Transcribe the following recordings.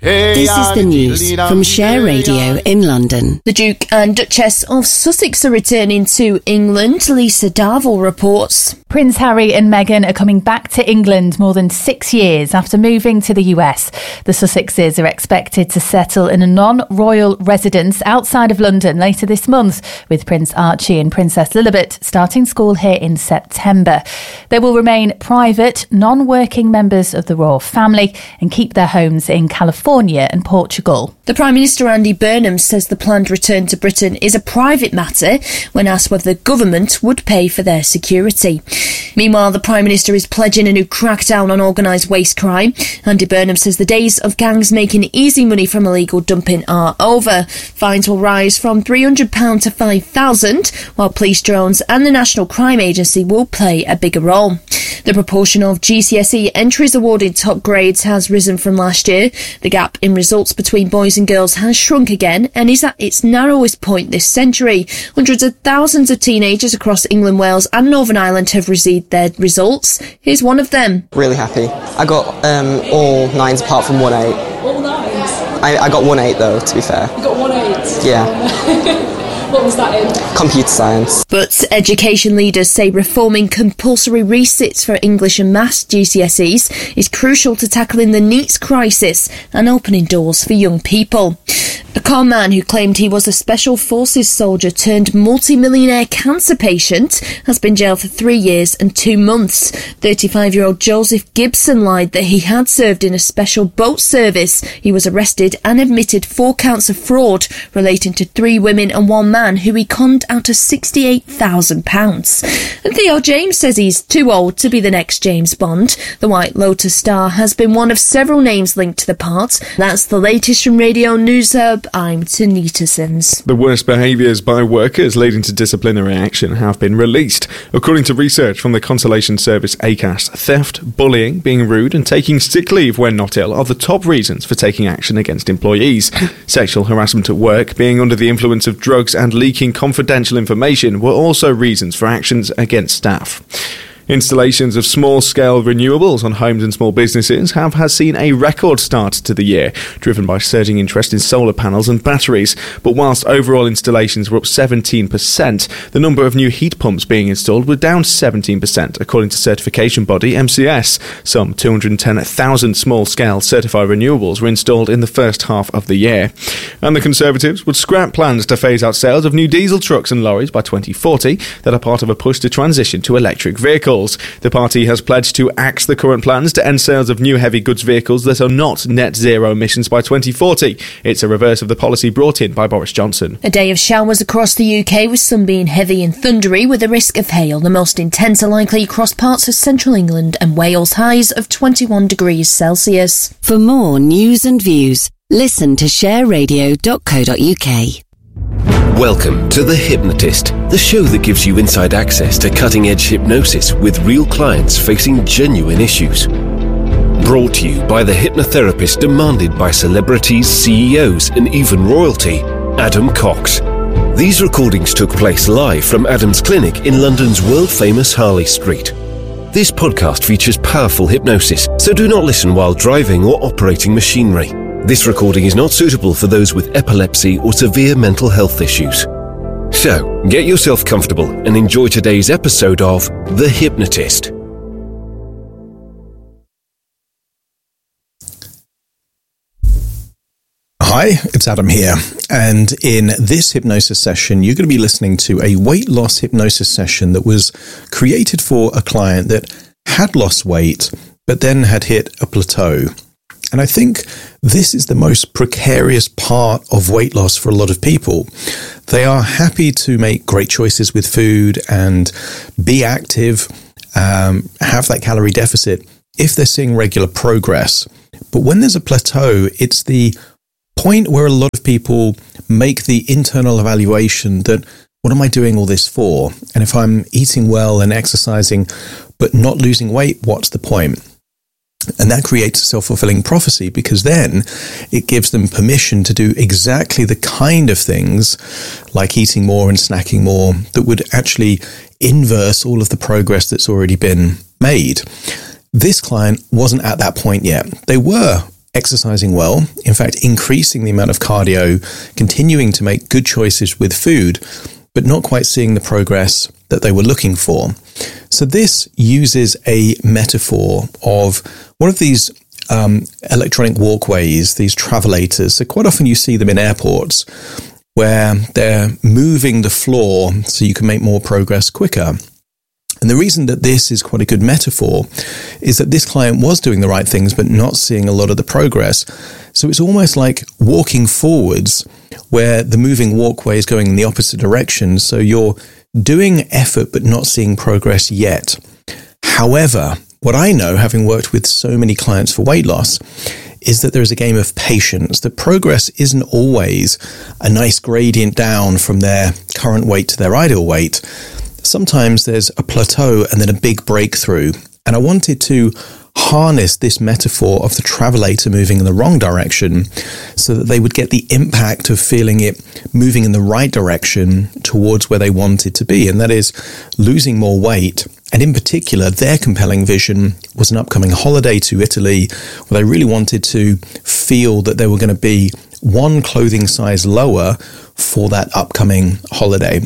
This is the news from Share Radio in London. The Duke and Duchess of Sussex are returning to England, Lisa Darville reports. Prince Harry and Meghan are coming back to England more than 6 years after moving to the US. The Sussexes are expected to settle in a non-royal residence outside of London later this month, with Prince Archie and Princess Lilibet starting school here in September. They will remain private, non-working members of the royal family and keep their homes in California and Portugal. The Prime Minister Andy Burnham says the planned return to Britain is a private matter when asked whether the government would pay for their security. Meanwhile, the Prime Minister is pledging a new crackdown on organised waste crime. Andy Burnham says the days of gangs making easy money from illegal dumping are over. Fines will rise from £300 to £5,000, while police drones and the National Crime Agency will play a bigger role. The proportion of GCSE entries awarded top grades has risen from last year. The gap in results between boys and girls has shrunk again and is at its narrowest point this century. Hundreds of thousands of teenagers across England, Wales and Northern Ireland have received their results. Here's one of them. Really happy. I got all 9s apart from 1-8. All 9s? I got 1-8 though, to be fair. You got 1-8? Yeah. What was that in? Computer science. But education leaders say reforming compulsory resits for English and Maths GCSEs is crucial to tackling the NEETs crisis and opening doors for young people. A con man who claimed he was a Special Forces soldier turned multi-millionaire cancer patient has been jailed for 3 years and 2 months. 35-year-old Joseph Gibson lied that he had served in a special boat service. He was arrested and admitted 4 counts of fraud relating to 3 women and 1 man who he conned out of £68,000. And Theo James says he's too old to be the next James Bond. The White Lotus star has been one of several names linked to the part. That's the latest from Radio News Hub. I'm Tanita Sims. The worst behaviours by workers leading to disciplinary action have been released. According to research from the consolation service ACAS, theft, bullying, being rude and taking sick leave when not ill are the top reasons for taking action against employees. Sexual harassment at work, being under the influence of drugs and leaking confidential information were also reasons for actions against staff. Installations of small-scale renewables on homes and small businesses has seen a record start to the year, driven by surging interest in solar panels and batteries. But whilst overall installations were up 17%, the number of new heat pumps being installed were down 17%, according to certification body MCS. Some 210,000 small-scale certified renewables were installed in the first half of the year. And the Conservatives would scrap plans to phase out sales of new diesel trucks and lorries by 2040 that are part of a push to transition to electric vehicles. The party has pledged to axe the current plans to end sales of new heavy goods vehicles that are not net zero emissions by 2040. It's a reverse of the policy brought in by Boris Johnson. A day of showers across the UK, with some being heavy and thundery with a risk of hail. The most intense are likely across parts of central England and Wales, highs of 21 degrees Celsius. For more news and views, listen to shareradio.co.uk. Welcome to The Hypnotist, the show that gives you inside access to cutting-edge hypnosis with real clients facing genuine issues. Brought to you by the hypnotherapist demanded by celebrities, CEOs and even royalty, Adam Cox. These recordings took place live from Adam's clinic in London's world-famous Harley Street. This podcast features powerful hypnosis, so do not listen while driving or operating machinery. This recording is not suitable for those with epilepsy or severe mental health issues. So, get yourself comfortable and enjoy today's episode of The Hypnotist. Hi, it's Adam here, and in this hypnosis session, you're going to be listening to a weight loss hypnosis session that was created for a client that had lost weight, but then had hit a plateau. And I think this is the most precarious part of weight loss for a lot of people. They are happy to make great choices with food and be active, have that calorie deficit if they're seeing regular progress. But when there's a plateau, it's the point where a lot of people make the internal evaluation that, what am I doing all this for? And if I'm eating well and exercising, but not losing weight, what's the point? And that creates a self-fulfilling prophecy, because then it gives them permission to do exactly the kind of things like eating more and snacking more that would actually inverse all of the progress that's already been made. This client wasn't at that point yet. They were exercising well, in fact, increasing the amount of cardio, continuing to make good choices with food, but not quite seeing the progress that they were looking for. So this uses a metaphor of one of these electronic walkways, these travelators. So quite often you see them in airports where they're moving the floor so you can make more progress quicker. And the reason that this is quite a good metaphor is that this client was doing the right things but not seeing a lot of the progress. So it's almost like walking forwards where the moving walkway is going in the opposite direction. So you're doing effort but not seeing progress yet. However, what I know, having worked with so many clients for weight loss, is that there is a game of patience, that progress isn't always a nice gradient down from their current weight to their ideal weight. Sometimes there's a plateau and then a big breakthrough. And I wanted to harness this metaphor of the travelator moving in the wrong direction so that they would get the impact of feeling it moving in the right direction towards where they wanted to be. And that is losing more weight. And in particular, their compelling vision was an upcoming holiday to Italy where they really wanted to feel that they were going to be one clothing size lower for that upcoming holiday.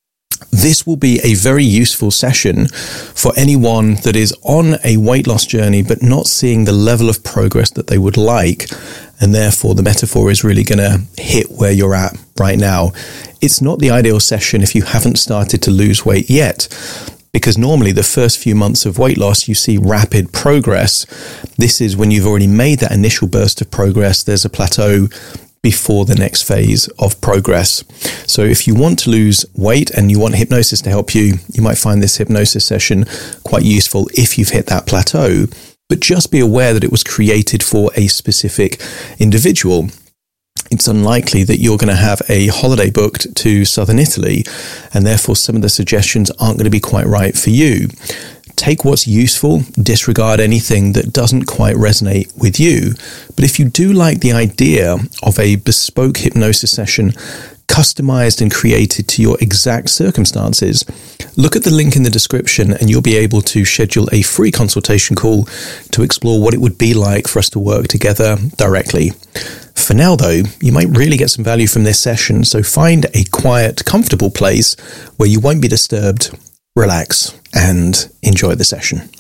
This will be a very useful session for anyone that is on a weight loss journey but not seeing the level of progress that they would like, and therefore the metaphor is really going to hit where you're at right now. It's not the ideal session if you haven't started to lose weight yet, because normally the first few months of weight loss you see rapid progress. This is when you've already made that initial burst of progress. There's a plateau before the next phase of progress. So if you want to lose weight and you want hypnosis to help you, you might find this hypnosis session quite useful if you've hit that plateau. But just be aware that it was created for a specific individual. It's unlikely that you're going to have a holiday booked to southern Italy, and therefore some of the suggestions aren't going to be quite right for you. Take what's useful, disregard anything that doesn't quite resonate with you. But if you do like the idea of a bespoke hypnosis session customized and created to your exact circumstances, look at the link in the description and you'll be able to schedule a free consultation call to explore what it would be like for us to work together directly. For now, though, you might really get some value from this session, so find a quiet, comfortable place where you won't be disturbed, relax, and enjoy the session.